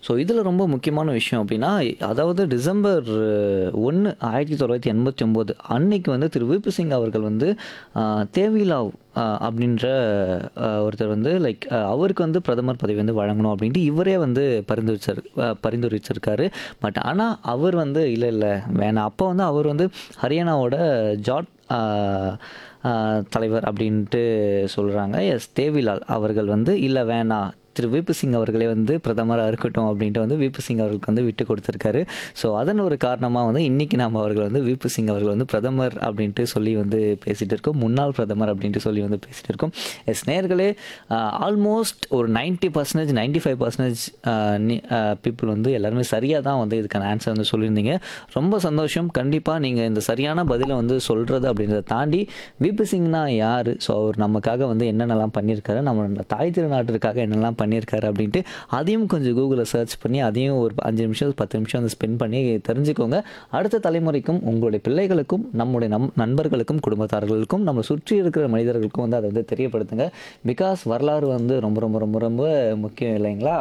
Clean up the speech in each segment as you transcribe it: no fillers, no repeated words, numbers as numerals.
So இதில் ரொம்ப முக்கியமான விஷயம் அப்படின்னா, அதாவது டிசம்பர் 1 1989 அன்னைக்கு வந்து திரு விபி சிங் அவர்கள் வந்து தேவிலாவ் அப்படின்ற ஒருத்தர் வந்து லைக் அவருக்கு வந்து பிரதமர் பதவி வந்து வழங்கணும் அப்படின்ட்டு இவரே வந்து பரிந்துரைச்சிருக்காரு. பட் ஆனால் அவர் வந்து இல்லை இல்லை வேணாம். அப்போ வந்து அவர் வந்து ஹரியானாவோட ஜாட் தலைவர் அப்படின்ட்டு சொல்கிறாங்க. எஸ் தேவிலால் அவர்கள் வந்து இல்லை வேணாம் திரு விபி சிங் அவர்களே வந்து பிரதமராக இருக்கட்டும் அப்படின்ட்டு வந்து விபி சிங் அவர்களுக்கு வந்து விட்டு கொடுத்துருக்காரு. ஸோ அதன் ஒரு காரணமாக வந்து இன்றைக்கி நம்ம அவர்கள் வந்து விபி சிங் அவர்கள் வந்து பிரதமர் அப்படின்ட்டு சொல்லி வந்து பேசிகிட்டு இருக்கோம். முன்னாள் பிரதமர் அப்படின்ட்டு சொல்லி வந்து பேசிகிட்டு இருக்கோம். எஸ் நேயர்களே, ஆல்மோஸ்ட் ஒரு 90% 95% பீப்புள் வந்து எல்லாருமே சரியாக தான் வந்து இதுக்கான ஆன்சர் வந்து சொல்லியிருந்தீங்க. ரொம்ப சந்தோஷம். கண்டிப்பாக நீங்கள் இந்த சரியான பதிலை வந்து சொல்கிறது அப்படின்றத தாண்டி விபி சிங்னா யார், ஸோ அவர் நமக்காக வந்து என்னென்னலாம் பண்ணியிருக்காரு, நம்ம தாய் திருநாட்டிற்காக என்னெல்லாம் பண்ணியிருக்காரு அப்படின்ட்டு அதையும் கொஞ்சம் கூகுளில் சர்ச் பண்ணி அதையும் ஒரு 5 நிமிஷம் 10 நிமிஷம் வந்து ஸ்பெண்ட் பண்ணி தெரிஞ்சுக்கோங்க. அடுத்த தலைமுறைக்கும் உங்களுடைய பிள்ளைகளுக்கும் நம்முடைய நண்பர்களுக்கும் குடும்பத்தார்களுக்கும் நம்ம சுற்றி இருக்கிற மனிதர்களுக்கும் வந்து அதை வந்து தெரியப்படுத்துங்க. பிகாஸ் வரலாறு வந்து ரொம்ப ரொம்ப ரொம்ப ரொம்ப முக்கியம் இல்லைங்களா?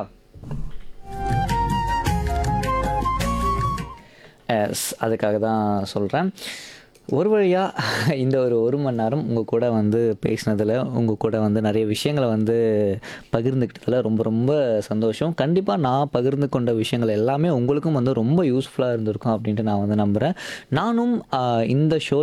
எஸ், அதுக்காக தான் சொல்கிறேன். ஒரு வழியாக இந்த ஒரு மணி நேரம் உங்கள் கூட வந்து பேசினதில், உங்கள் கூட வந்து நிறைய விஷயங்களை வந்து பகிர்ந்துக்கிட்டதில் ரொம்ப ரொம்ப சந்தோஷம். கண்டிப்பாக நான் பகிர்ந்து கொண்ட விஷயங்கள் எல்லாமே உங்களுக்கும் வந்து ரொம்ப யூஸ்ஃபுல்லாக இருந்திருக்கும் அப்படின்ட்டு நான் வந்து நம்புகிறேன். நானும் இந்த ஷோ